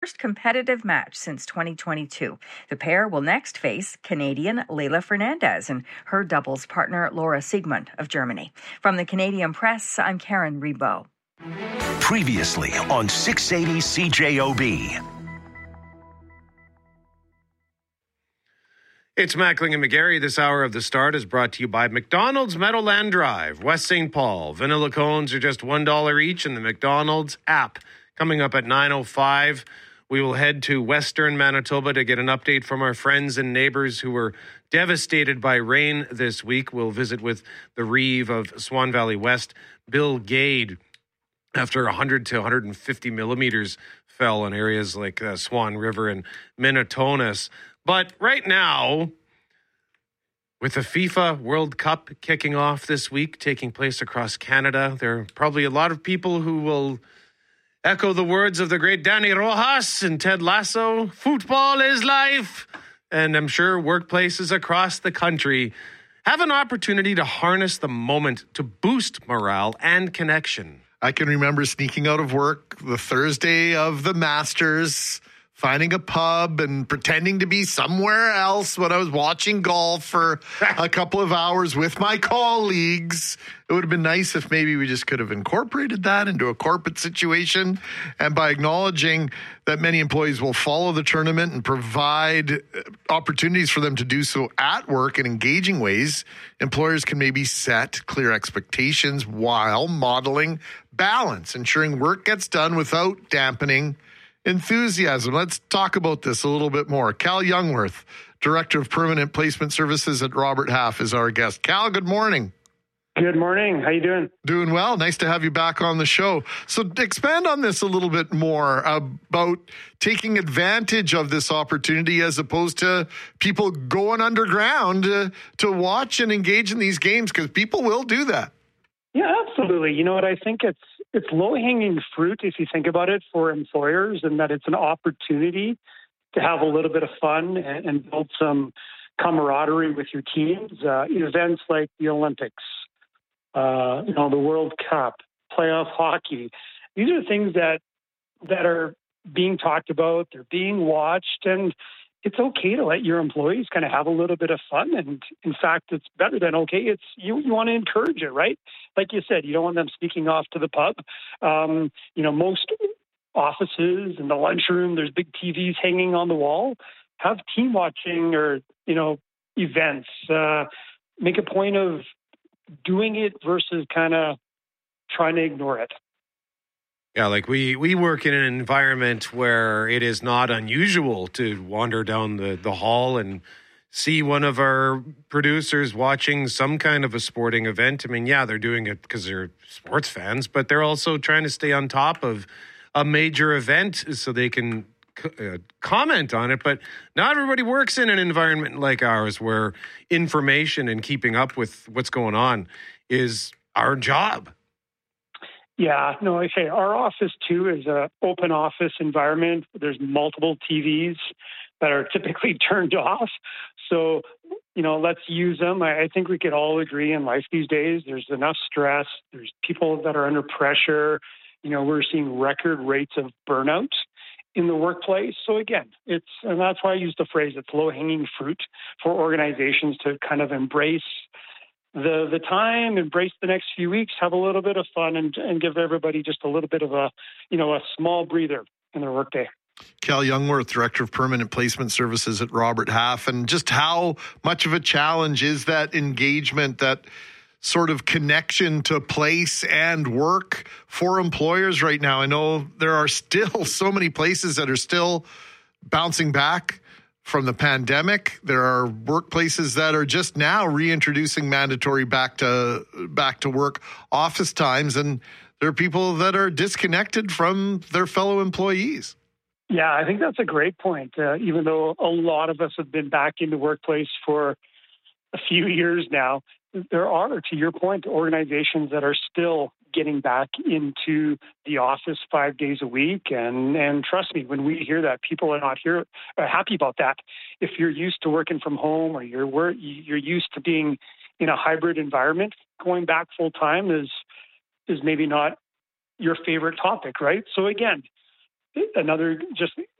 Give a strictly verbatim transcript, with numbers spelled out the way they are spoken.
first competitive match since twenty twenty-two. The pair will next face Canadian Leylah Fernandez and her doubles partner Laura Siegmund of Germany. From the Canadian Press, I'm Karen Rebo. Previously on six eighty C J O B. It's Mackling and McGarry. This hour of The Start is brought to you by McDonald's Meadowland Drive, West Saint Paul. Vanilla cones are just one dollar each in the McDonald's app. Coming up at nine oh five, we will head to Western Manitoba to get an update from our friends and neighbors who were devastated by rain this week. We'll visit with the Reeve of Swan Valley West, Bill Gade, after one hundred to one hundred fifty millimeters fell in areas like uh, Swan River and Minnetonka. But right now, with the FIFA World Cup kicking off this week, taking place across Canada, there are probably a lot of people who will echo the words of the great Danny Rojas and Ted Lasso. Football is life. And I'm sure workplaces across the country have an opportunity to harness the moment to boost morale and connection. I can remember sneaking out of work the Thursday of the Masters, finding a pub and pretending to be somewhere else when I was watching golf for a couple of hours with my colleagues. It would have been nice if maybe we just could have incorporated that into a corporate situation. And by acknowledging that many employees will follow the tournament and provide opportunities for them to do so at work in engaging ways, employers can maybe set clear expectations while modeling balance, ensuring work gets done without dampening enthusiasm. Let's talk about this a little bit more. Cal Youngworth, Director of Permanent Placement Services at Robert Half, is our guest. Cal, good morning. Good morning. How you doing? Doing well. Nice to have you back on the show. So expand on this a little bit more about taking advantage of this opportunity as opposed to people going underground to, to watch and engage in these games, because people will do that. Yeah, absolutely. You know what? I think it's it's low-hanging fruit if you think about it for employers, and that it's an opportunity to have a little bit of fun and, and build some camaraderie with your teams. Uh, events like the Olympics, uh, you know, the World Cup, playoff hockey. These are things that that are being talked about. They're being watched, and it's okay to let your employees kind of have a little bit of fun. And in fact, it's better than okay. It's you, you want to encourage it, right? Like you said, you don't want them sneaking off to the pub. Um, you know, most offices in the lunchroom, there's big T Vs hanging on the wall. Have team watching or, you know, events. Uh, make a point of doing it versus kind of trying to ignore it. Yeah, like we, we work in an environment where it is not unusual to wander down the, the hall and see one of our producers watching some kind of a sporting event. I mean, yeah, they're doing it because they're sports fans, but they're also trying to stay on top of a major event so they can uh, comment on it. But not everybody works in an environment like ours where information and keeping up with what's going on is our job. Yeah, no, I say our office too is an open office environment. There's multiple T Vs that are typically turned off. So, you know, let's use them. I, I think we could all agree in life these days, there's enough stress. There's people that are under pressure. You know, we're seeing record rates of burnout in the workplace. So again, it's, and that's why I use the phrase, it's low hanging fruit for organizations to kind of embrace the the time, embrace the next few weeks, have a little bit of fun, and, and give everybody just a little bit of a, you know, a small breather in their workday. Cal Youngworth, Director of Permanent Placement Services at Robert Half, and just how much of a challenge is that engagement, that sort of connection to place and work for employers right now? I know there are still so many places that are still bouncing back from the pandemic. There are workplaces that are just now reintroducing mandatory back to back to work office times, and there are people that are disconnected from their fellow employees. Yeah, I think that's a great point. Uh, even though a lot of us have been back in the workplace for a few years now, there are, to your point, organizations that are still getting back into the office five days a week. And, and trust me, when we hear that, people are not here are happy about that. If you're used to working from home, or you're work, you're used to being in a hybrid environment, going back full time is is maybe not your favorite topic, right? So again, another just